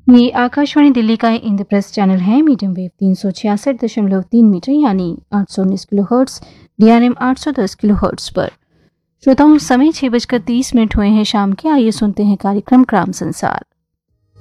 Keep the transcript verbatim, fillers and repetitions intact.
ये आकाशवाणी दिल्ली का इंद्रप्रस्थ चैनल है। मीडियम वेव तीन सौ छियासठ दशमलव तीन मीटर यानी आठ सौ उन्नीस किलो हर्ट्स, डीआरएम आठ सौ दस किलो हर्ट्स पर। श्रोताओं, समय छह बजकर तीस मिनट हुए हैं शाम के। आइए सुनते हैं कार्यक्रम ग्राम संसार।